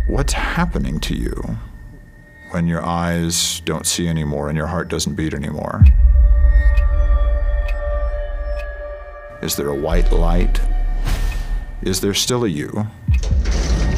What's happening to you when your eyes don't see anymore and your heart doesn't beat anymore? Is there a white light? Is there still a you?